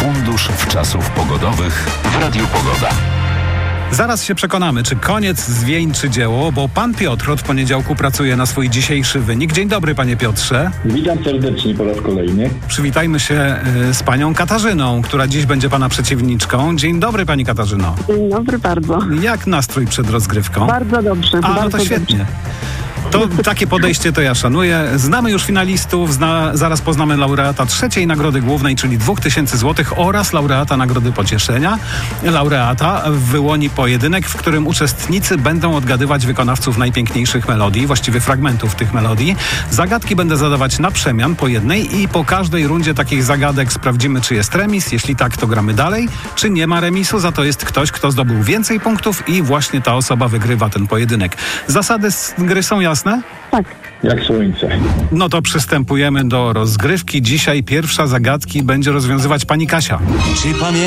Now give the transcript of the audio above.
Fundusz Wczasów Pogodowych w Radiu Pogoda. Zaraz się przekonamy, czy koniec zwieńczy dzieło, bo pan Piotr od poniedziałku pracuje na swój dzisiejszy wynik. Dzień dobry, panie Piotrze. Witam serdecznie po raz kolejny. Przywitajmy się z panią Katarzyną, która dziś będzie pana przeciwniczką. Dzień dobry, pani Katarzyno. Dzień dobry bardzo. Jak nastrój przed rozgrywką? Bardzo dobrze. No bardzo to świetnie. Dobrze. To takie podejście to ja szanuję. Znamy już finalistów, zaraz poznamy laureata trzeciej nagrody głównej, czyli 2000 zł oraz laureata nagrody pocieszenia. Laureata wyłoni pojedynek, w którym uczestnicy będą odgadywać wykonawców najpiękniejszych melodii, właściwie fragmentów tych melodii. Zagadki będę zadawać na przemian po jednej i po każdej rundzie takich zagadek sprawdzimy, czy jest remis. Jeśli tak, to gramy dalej. Czy nie ma remisu, za to jest ktoś, kto zdobył więcej punktów i właśnie ta osoba wygrywa ten pojedynek. Zasady gry są jasne? Tak. Jak słońce. No to przystępujemy do rozgrywki. Dzisiaj pierwsza zagadki będzie rozwiązywać pani Kasia. Czy pamiętasz?